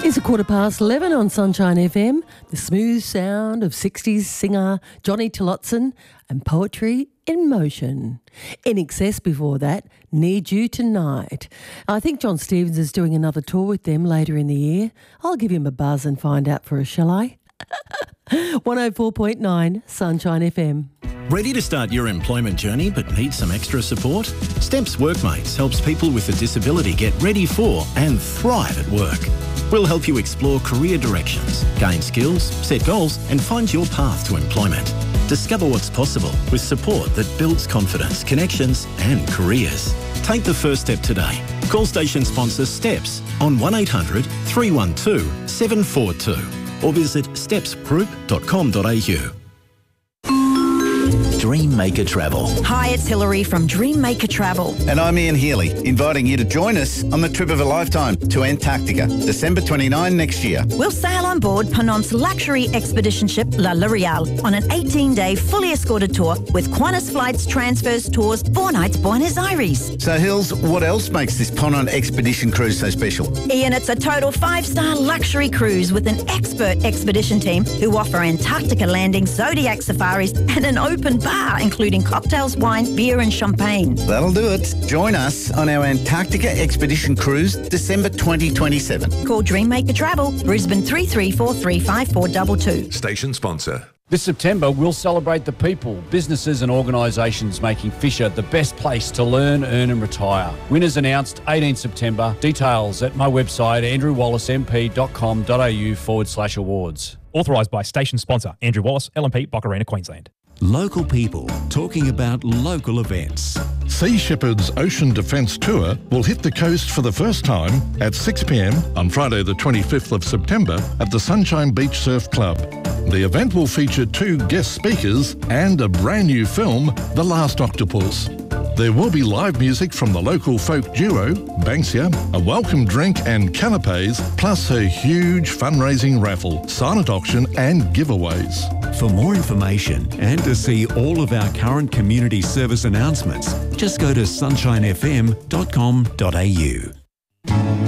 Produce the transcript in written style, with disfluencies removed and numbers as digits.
It's 11:15 on Sunshine FM, the smooth sound of 60s singer Johnny Tillotson and Poetry in Motion. In excess before that, Need You Tonight. I think John Stevens is doing another tour with them later in the year. I'll give him a buzz and find out for us, shall I? 104.9 Sunshine FM. Ready to start your employment journey but need some extra support? Steps Workmates helps people with a disability get ready for and thrive at work. We'll help you explore career directions, gain skills, set goals and find your path to employment. Discover what's possible with support that builds confidence, connections and careers. Take the first step today. Call station sponsor Steps on 1800 312 742 or visit stepsgroup.com.au. Dreammaker Travel. Hi, it's Hilary from Dreammaker Travel. And I'm Ian Healy, inviting you to join us on the trip of a lifetime to Antarctica, December 29 next year. We'll sail on board Ponant's luxury expedition ship La L'Oreal on an 18-day fully escorted tour with Qantas Flights, transfers, tours, 4 nights Buenos Aires. So, Hills, what else makes this Ponant expedition cruise so special? Ian, it's a total 5-star luxury cruise with an expert expedition team who offer Antarctica landings, Zodiac safaris and an open bar, including cocktails, wine, beer and champagne. That'll do it. Join us on our Antarctica expedition cruise, December 2027. Call Dreammaker Travel, Brisbane 33435422. Station sponsor. This September, we'll celebrate the people, businesses and organisations making Fisher the best place to learn, earn and retire. Winners announced 18 September. Details at my website, andrewwallace.mp.com.au/awards. Authorised by station sponsor Andrew Wallace, LMP, Boccarina, Queensland. Local people talking about local events. Sea Shepherd's Ocean Defence Tour will hit the coast for the first time at 6 p.m. on Friday the 25th of September at the Sunshine Beach Surf Club. The event will feature 2 guest speakers and a brand new film, The Last Octopus. There will be live music from the local folk duo, Banksia, a welcome drink and canapes, plus a huge fundraising raffle, silent auction and giveaways. For more information and to see all of our current community service announcements, just go to sunshinefm.com.au.